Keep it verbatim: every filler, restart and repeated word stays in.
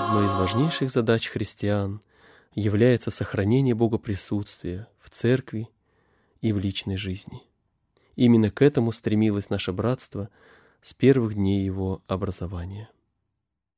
Одной из важнейших задач христиан является сохранение богоприсутствия в церкви и в личной жизни. Именно к этому стремилось наше братство с первых дней его образования.